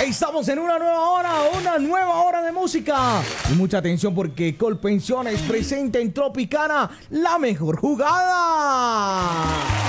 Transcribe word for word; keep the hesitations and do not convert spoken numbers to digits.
Estamos en una nueva hora, una nueva hora de música. Y mucha atención porque Colpensiones presenta en Tropicana la mejor jugada.